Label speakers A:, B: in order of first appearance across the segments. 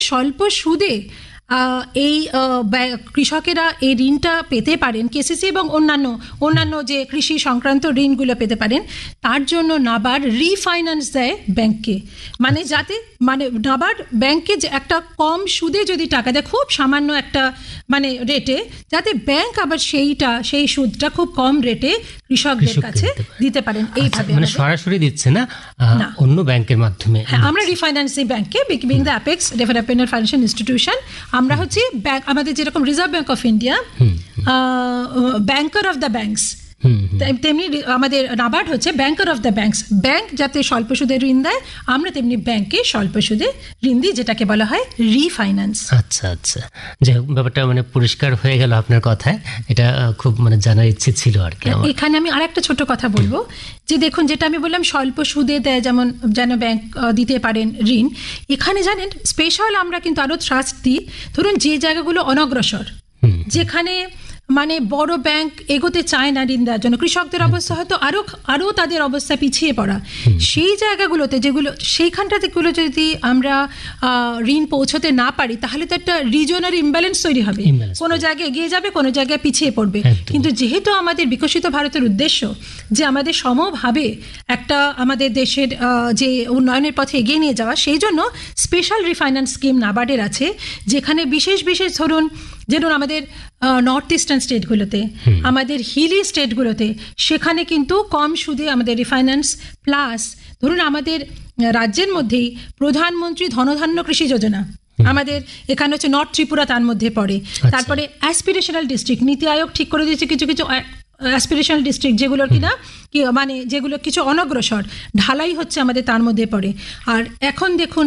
A: স্বল্প সুদে এই কৃষকেরা এই ঋণটা পেতে পারেন, কেসিসি এবং অন্যান্য যে কৃষি সংক্রান্ত ঋণগুলো পেতে পারেন, তার জন্য নাবার্ড রিফাইন্যান্স দেয় ব্যাংককে। মানে যাতে নাবার্ড ব্যাংককে যে একটা কম সুদে যদি টাকা দেয়, খুব সামান্য একটা রেটে, যাতে ব্যাংক আবার সেই সুদটা খুব কম রেটে কৃষকদের কাছে দিতে পারেন। এইভাবে
B: সরাসরি দিচ্ছে না, অন্য ব্যাংকের মাধ্যমে।
A: হ্যাঁ, আমরা রিফাইন্যান্সিং ব্যাংককে, being the apex development financial institution, আমরা হচ্ছে ব্যাংক, আমাদের যেরকম reserve bank of India banker of the banks, তেমনি আমাদের নাবার্ড হচ্ছে ব্যাংকার অফ দ্য ব্যাংকস। ব্যাংক যাতে স্বল্প সুদে ঋণ দেয়, আমরা তেমনি ব্যাংকে স্বল্প সুদে ঋণ দিই, যেটাকে বলা হয় রিফাইন্যান্স।
B: আচ্ছা, যাই হোক, ব্যাপারটা পরিষ্কার হয়ে গেল আপনার কথায়। এটা খুব জানার ইচ্ছে ছিল আর কি।
A: এখানে আমি আরেকটা ছোট কথা বলবো, যে দেখুন, যেটা আমি বললাম স্বল্প সুদে দেয় যেন ব্যাংক দিতে পারেন ঋণ, এখানে জানেন স্পেশাল আমরা কিন্তু আরো ট্রাস্ট দিই। ধরুন যে জায়গাগুলো অনগ্রসর, যেখানে বড় ব্যাংক এগোতে চায় না ঋণ দেওয়ার জন্য, কৃষকদের অবস্থা হয়তো আরো তাদের অবস্থা পিছিয়ে পড়া, সেই জায়গাগুলোতে সেইখানটাতে যদি আমরা ঋণ পৌঁছতে না পারি, তাহলে তো একটা রিজনাল ইমব্যালেন্স তৈরি হবে, কোনো জায়গায় এগিয়ে যাবে, কোনো জায়গায় পিছিয়ে পড়বে। কিন্তু যেহেতু আমাদের বিকশিত ভারতের উদ্দেশ্য যে আমাদের সমভাবে একটা আমাদের দেশের যে উন্নয়নের পথে এগিয়ে নিয়ে যাওয়া, সেই জন্য স্পেশাল রিফাইন্যান্স স্কিম নাবার্ডের আছে, যেখানে বিশেষ ধরুন আমাদের নর্থ ইস্টার্ন স্টেটগুলোতে, আমাদের হিলি স্টেটগুলোতে, সেখানে কিন্তু কম সুদে আমাদের রিফাইন্যান্স, প্লাস ধরুন আমাদের রাজ্যের মধ্যেই প্রধানমন্ত্রী ধনধান্য কৃষি যোজনা, আমাদের এখানে হচ্ছে নর্থ ত্রিপুরা তার মধ্যে পড়ে। তারপরে অ্যাসপিরেশনাল ডিস্ট্রিক্ট, নীতি আয়োগ ঠিক করে দিয়েছে কিছু অ্যাসপিরেশনাল ডিস্ট্রিক্ট, যেগুলোর যেগুলো কিছু অনগ্রসর, ঢালাই হচ্ছে আমাদের তার মধ্যে পড়ে। আর এখন দেখুন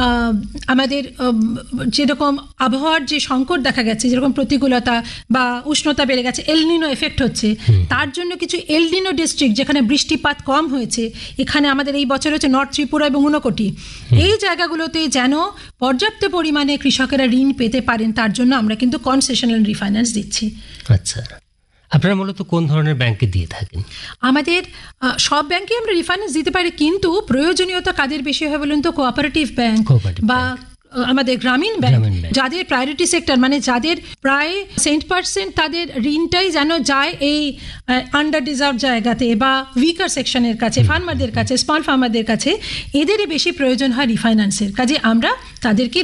A: আমাদের যেরকম আবহাওয়ার যে সংকট দেখা গেছে, যেরকম প্রতিকূলতা বা উষ্ণতা বেড়ে গেছে, এলনিনো এফেক্ট হচ্ছে, তার জন্য কিছু এলনিনো ডিস্ট্রিক্ট যেখানে বৃষ্টিপাত কম হয়েছে, এখানে আমাদের এই বছর হচ্ছে নর্থ ত্রিপুরা এবং ঊনকোটি, এই জায়গাগুলোতে যেন পর্যাপ্ত পরিমাণে কৃষকেরা ঋণ পেতে পারেন, তার জন্য আমরা কিন্তু কনসেশনাল রিফাইন্যান্স দিচ্ছি।
B: আচ্ছা, আপনারা মূলত কোন ধরনের ব্যাংকে দিয়ে থাকেন?
A: আমাদের সব ব্যাংকে আমরা রিফাইন্যান্স দিতে পারি, কিন্তু প্রয়োজনীয়তা কাদের বেশি হয় বলুন তো? কোঅপারেটিভ ব্যাংক বা আমাদের গ্রামীণ ব্যাংক, যাদের প্রায়োরিটি সেক্টর, যাদের প্রায় 70% তাদের ঋণটাই যেন যায় এই আন্ডার ডিজার্ভ জায়গাতে বা উইকার সেকশনের কাছে, ফার্মারদের কাছে, স্মল ফার্মারদের কাছে, এদেরই বেশি প্রয়োজন হয় রিফাইন্যান্সের কাজে। আমরা তাদেরকে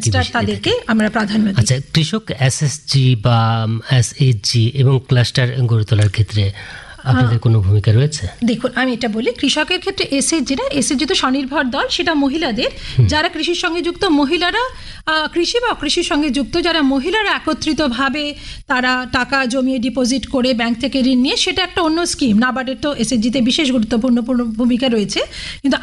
A: আমরা প্রাধান্য দিই।
B: আচ্ছা, কৃষক এসএসজি বা এসএইচজি এবং ক্লাস্টার গড়ে তোলার ক্ষেত্রে আপনাদের কোনো ভূমিকা রয়েছে?
A: দেখুন, আমি এটা বলি, কৃষকের ক্ষেত্রে এসএইচজি তো স্বনির্ভর দল, সেটা মহিলাদের, যারা কৃষির সঙ্গে যুক্ত, মহিলারা কৃষি বা অকৃষির সঙ্গে যুক্ত, যারা মহিলারা একত্রিতভাবে তারা টাকা জমিয়ে ডিপোজিট করে ব্যাংক থেকে ঋণ নিয়ে, সেটা একটা অন্য স্কিম। নাবার্ডের তো এসএইচজিতে বিশেষ গুরুত্বপূর্ণ ভূমিকা রয়েছে। কিন্তু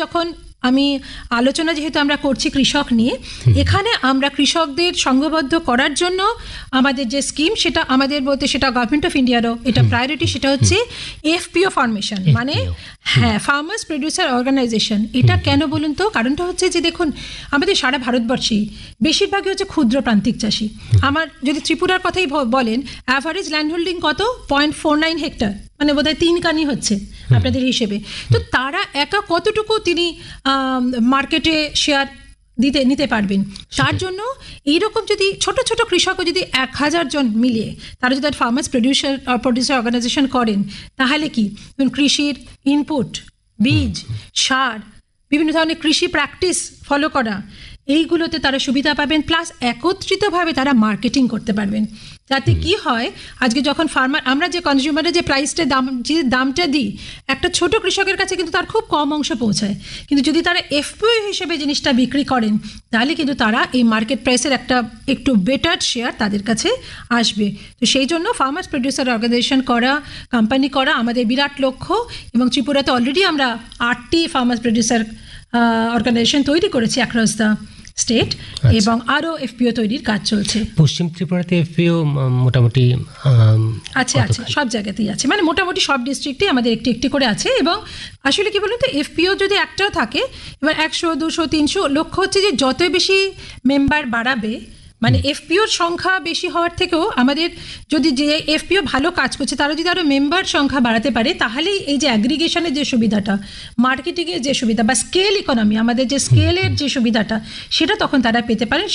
A: আমি আলোচনা যেহেতু আমরা করছি কৃষক নিয়ে, এখানে আমরা কৃষকদের সংঘবদ্ধ করার জন্য আমাদের যে স্কিম, সেটা আমাদের বলতে সেটা গভর্নমেন্ট অফ ইন্ডিয়ারও এটা প্রায়োরিটি, সেটা হচ্ছে FPO formation, farmers producer organisation. এটা কেন বলুন তো? কারণটা হচ্ছে যে দেখুন, আমাদের সারা ভারতবর্ষেই বেশিরভাগই হচ্ছে ক্ষুদ্র প্রান্তিক চাষি। আমার যদি ত্রিপুরার কথাই বলেন, অ্যাভারেজ ল্যান্ড হোল্ডিং কত? 0.49 হেক্টর, বোধহয় 3 কানি হচ্ছে আপনাদের হিসেবে। তো তারা একা কতটুকু তিনি মার্কেটে শেয়ার নিতে পারবেন? তার জন্য এইরকম যদি ছোট ছোট কৃষকও যদি 1000 জন মিলিয়ে তারা যদি ফার্মার্স প্রডিউসার অর্গানাইজেশন করেন, তাহলে কি কৃষির ইনপুট, বীজ, সার, বিভিন্ন ধরনের কৃষি প্র্যাকটিস ফলো করা, এইগুলোতে তারা সুবিধা পাবেন, প্লাস একত্রিতভাবে তারা মার্কেটিং করতে পারবেন। যাতে কি হয়, আজকে যখন আমরা যে কনজিউমারের যে দামটা দিই, একটা ছোট কৃষকের কাছে কিন্তু তার খুব কম অংশ পৌঁছায়। কিন্তু যদি তারা এফপিও হিসেবে জিনিসটা বিক্রি করেন, তাহলে কিন্তু তারা এই মার্কেট প্রাইসের একটু বেটার শেয়ার তাদের কাছে আসবে। তো সেই জন্য ফার্মার্স প্রডিউসার অর্গানাইজেশন কোম্পানি করা আমাদের বিরাট লক্ষ্য। এবং ত্রিপুরাতে অলরেডি আমরা 8টি ফার্মার্স প্রডিউসার অর্গানাইজেশন তৈরি করেছি অ্যাক্রস দ্য স্টেট, এবং আরও এফপিও তৈরির কাজ চলছে।
B: পশ্চিম ত্রিপুরাতে এফপিও মোটামুটি
A: আছে, সব জায়গাতেই আছে, মোটামুটি সব ডিস্ট্রিক্টে আমাদের একটি করে আছে। এবং আসলে কি বলুন তো, এফপিও যদি একটাও থাকে, এবার 100, 200, 300, লক্ষ্য হচ্ছে যে যত বেশি মেম্বার বাড়াবে, এফপিওর সংখ্যা বেশি হওয়ার থেকেও আমাদের যদি যে এফপিও ভালো কাজ করছে তারা যদি আরও মেম্বার সংখ্যা বাড়াতে পারে, তাহলেই এই যে অ্যাগ্রিগেশনের যে সুবিধাটা, মার্কেটিংয়ের যে সুবিধা বা স্কেল ইকোনমি, আমাদের যে স্কেলের যে সুবিধাটা, সেটা তখন তারা পেতে পারেন।